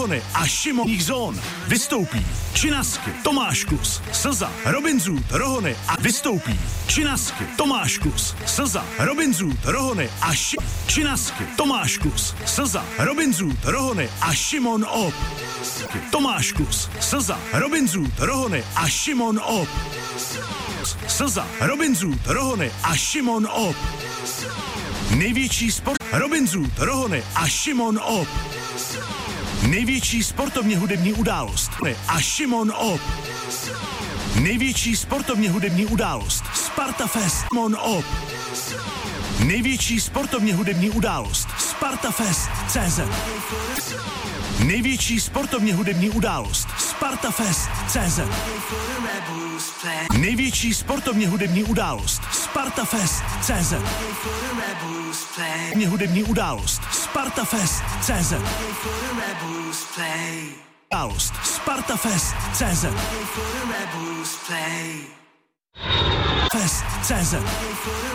Rohony a Šimoných zón. Vystoupí Činasky, Tomáš Kus, Slza, Robin Zoot, Rohony a vystoupí Činasky, Tomáš Kus, Slza, Robin Zoot, Rohony a Činasky, Tomáš Kus, Slza, Robin Zoot, Rohony a Šimon Op. Tomáš Kus, Slza, Robin Zoot, Rohony a Šimon Op. Slza, Robin Zoot, Rohony a Šimon Op. Největší sport Robin Zoot, Rohony a Šimon Op. Největší sportovně hudební událost a Šimon Op. Největší sportovně hudební událost Sparta Fest Šimon Op. Největší sportovně hudební událost Sparta Fest CZ. Největší sportovně hudební událost Sparta Fest CZ. Největší sportovně hudební událost Sparta Fest CZ. Hudební událost Sparta Fest CZ. Událost Sparta Fest CZ. Fest CZ.